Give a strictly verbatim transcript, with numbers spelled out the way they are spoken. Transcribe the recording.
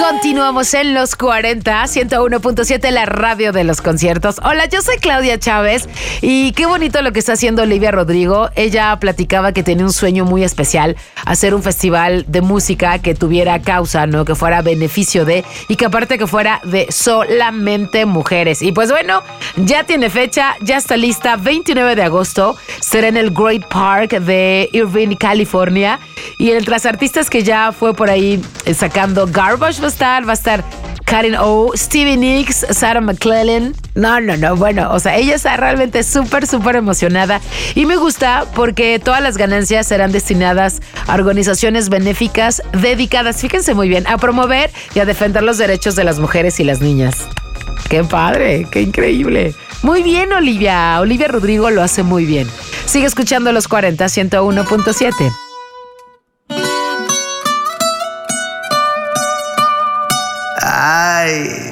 Continuamos en los cuarenta, ciento uno punto siete, la radio de los conciertos. Hola, yo soy Claudia Chávez y qué bonito lo que está haciendo Olivia Rodrigo. Ella platicaba que tenía un sueño muy especial, hacer un festival de música que tuviera causa, ¿no? Que fuera beneficio de, y que aparte que fuera de solamente mujeres. Y pues bueno, ya tiene fecha, ya está lista, veintinueve de agosto, será en el Great Park de Irvine, California. Y entre las artistas que ya fue por ahí sacando, Garbage va a estar, va a estar Karen O, Stevie Nicks, Sarah McLachlan. No, no, no, bueno, o sea, ella está realmente súper, súper emocionada. Y me gusta porque todas las ganancias serán destinadas a organizaciones benéficas dedicadas, fíjense muy bien, a promover y a defender los derechos de las mujeres y las niñas. ¡Qué padre! ¡Qué increíble! Muy bien, Olivia. Olivia Rodrigo lo hace muy bien. Sigue escuchando los cuarenta, ciento uno punto siete. Ay.